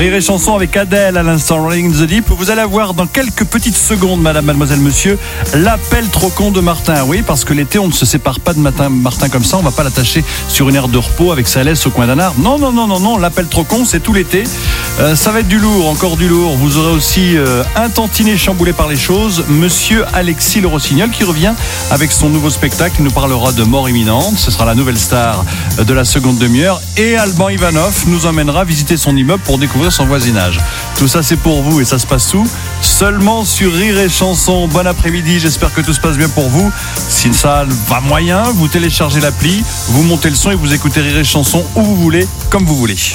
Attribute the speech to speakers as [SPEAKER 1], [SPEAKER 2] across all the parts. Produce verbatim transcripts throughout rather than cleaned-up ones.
[SPEAKER 1] Rire et chanson avec Adèle à l'instant, Rolling in the Deep. Vous allez avoir dans quelques petites secondes, madame, mademoiselle, monsieur, l'appel trop con de Martin. Oui, parce que l'été, on ne se sépare pas de Martin, Martin comme ça. On ne va pas l'attacher sur une aire de repos avec sa laisse au coin d'un arbre. Non, non, non, non, non. L'appel trop con, c'est tout l'été. Euh, ça va être du lourd, encore du lourd. Vous aurez aussi euh, un tantinet chamboulé par les choses. Monsieur Alexis Le Rossignol qui revient avec son nouveau spectacle. Il nous parlera de mort imminente. Ce sera la nouvelle star de la seconde demi-heure. Et Alban Ivanov nous emmènera visiter son immeuble pour découvrir son voisinage. Tout ça, c'est pour vous et ça se passe où ? Seulement sur Rire et Chanson. Bon après-midi, j'espère que tout se passe bien pour vous. Si ça va moyen, vous téléchargez l'appli, vous montez le son et vous écoutez Rire et Chanson où vous voulez, comme vous voulez.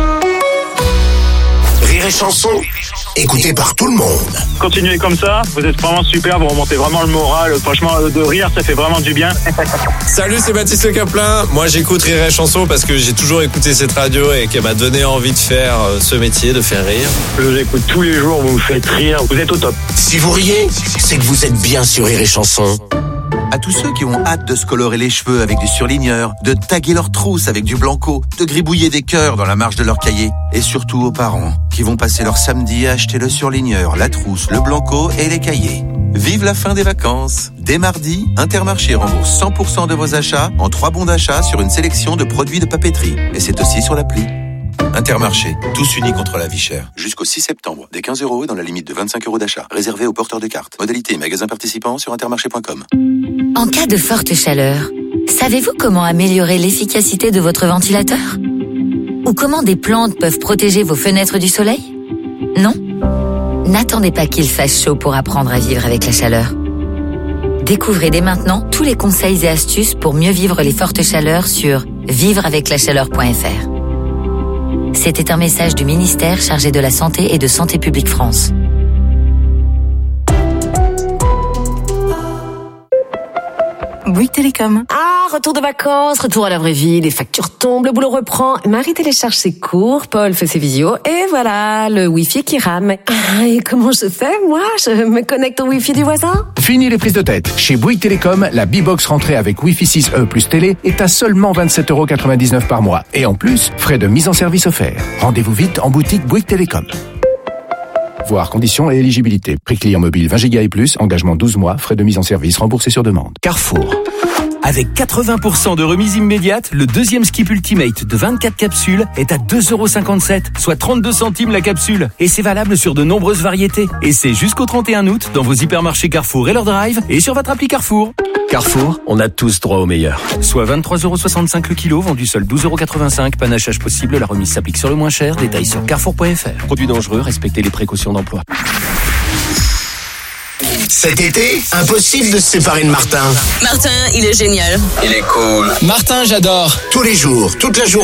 [SPEAKER 2] Rire et Chanson, écouté par tout le monde.
[SPEAKER 3] Continuez comme ça, vous êtes vraiment super, vous remontez vraiment le moral. Franchement, de rire, ça fait vraiment du bien.
[SPEAKER 4] Salut, c'est Baptiste Le Caplin. Moi, j'écoute Rire et Chanson parce que j'ai toujours écouté cette radio et qu'elle m'a donné envie de faire ce métier, de faire rire.
[SPEAKER 3] Je vous écoute tous les jours, vous me faites rire, vous êtes au top.
[SPEAKER 2] Si vous riez, c'est que vous êtes bien sur Rire et Chanson.
[SPEAKER 5] À tous ceux qui ont hâte de se colorer les cheveux avec du surligneur, de taguer leurs trousses avec du blanco, de gribouiller des cœurs dans la marge de leur cahier, et surtout aux parents qui vont passer leur samedi à acheter le surligneur, la trousse, le blanco et les cahiers. Vive la fin des vacances. Dès mardi, Intermarché rembourse cent pour cent de vos achats en trois bons d'achat sur une sélection de produits de papeterie. Et c'est aussi sur l'appli. Intermarché, tous unis contre la vie chère. Jusqu'au six septembre, des quinze euros et dans la limite de vingt-cinq euros d'achat. Réservé aux porteurs de cartes. Modalité et magasins participants sur intermarché point com.
[SPEAKER 6] En cas de forte chaleur, savez-vous comment améliorer l'efficacité de votre ventilateur ? Ou comment des plantes peuvent protéger vos fenêtres du soleil ? Non ? N'attendez pas qu'il fasse chaud pour apprendre à vivre avec la chaleur. Découvrez dès maintenant tous les conseils et astuces pour mieux vivre les fortes chaleurs sur vivre avec la chaleur point f r. C'était un message du ministère chargé de la Santé et de Santé publique France.
[SPEAKER 7] Bouygues Télécom. Ah, retour de vacances, retour à la vraie vie, les factures tombent, le boulot reprend. Marie télécharge ses cours, Paul fait ses visios, et voilà, le Wi-Fi qui rame. Ah, et comment je fais, moi ? Je me connecte au Wi-Fi du voisin ?
[SPEAKER 8] Fini les prises de tête. Chez Bouygues Télécom, la B-Box rentrée avec Wi-Fi six E plus télé est à seulement vingt-sept euros quatre-vingt-dix-neuf par mois. Et en plus, frais de mise en service offerts. Rendez-vous vite en boutique Bouygues Télécom. Voir conditions et éligibilité. Prix client mobile vingt gigas et plus, engagement douze mois, frais de mise en service remboursés sur demande.
[SPEAKER 9] Carrefour. Avec quatre-vingts pour cent de remise immédiate, le deuxième Skip Ultimate de vingt-quatre capsules est à deux euros cinquante-sept, soit trente-deux centimes la capsule. Et c'est valable sur de nombreuses variétés. Et c'est jusqu'au trente et un août dans vos hypermarchés Carrefour et leur drive et sur votre appli Carrefour. Carrefour, on a tous droit au meilleur. Soit vingt-trois euros soixante-cinq le kilo, vendu seul douze euros quatre-vingt-cinq. Panachage possible, la remise s'applique sur le moins cher. Détails sur carrefour point f r. Produits dangereux, respectez les précautions d'emploi.
[SPEAKER 2] Cet été, impossible de se séparer de Martin.
[SPEAKER 10] Martin, il est génial.
[SPEAKER 4] Il est cool.
[SPEAKER 11] Martin, j'adore.
[SPEAKER 2] Tous les jours, toute la journée.